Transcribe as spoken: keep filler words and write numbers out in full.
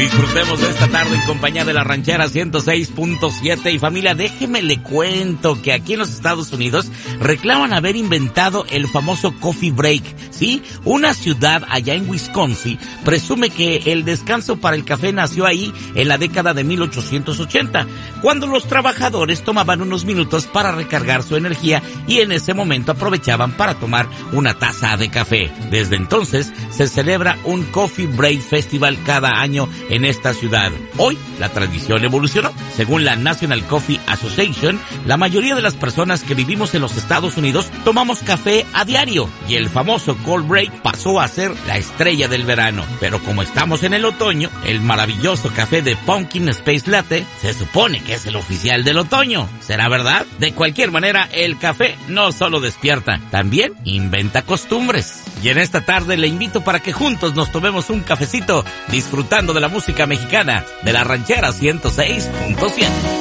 Disfrutemos de esta tarde en compañía de la Ranchera ciento seis punto siete. Y familia, déjeme le cuento que aquí en los Estados Unidos reclaman haber inventado el famoso coffee break. ¿Sí? Una ciudad allá en Wisconsin presume que el descanso para el café nació ahí en la década de mil ochocientos ochenta, cuando los trabajadores tomaban unos minutos para recargar su energía y en ese momento aprovechaban para tomar una taza de café. Desde entonces se celebra un Coffee Break Festival cada año en esta ciudad. Hoy la tradición evolucionó. Según la National Coffee Association, la mayoría de las personas que vivimos en los Estados Unidos tomamos café a diario y el famoso cold break pasó a ser la estrella del verano. Pero como estamos en el otoño, el maravilloso café de Pumpkin Space Latte se supone que es el oficial del otoño. ¿Será verdad? De cualquier manera, el café no solo despierta, también inventa costumbres. Y en esta tarde le invito para que juntos nos tomemos un cafecito disfrutando de la música mexicana de la Ranchera ciento seis punto siete.